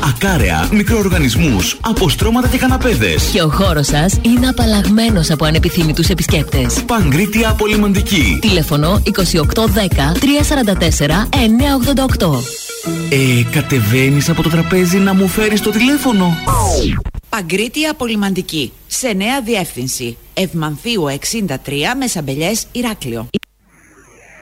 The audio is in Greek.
ακάρεα, μικροοργανισμούς, αποστρώματα και καναπέδες. Και ο χώρος σας είναι απαλλαγμένος από ανεπιθύμητους επισκέπτες. Παγκρίτια Απολυμαντική. Τηλέφωνο 2810 344 988. Κατεβαίνεις από το τραπέζι να μου φέρεις το τηλέφωνο. Παγκρίτια Απολυμαντική. Σε νέα διεύθυνση. Ευμανθίου 63 Μεσαμπελιές, Ηράκλειο.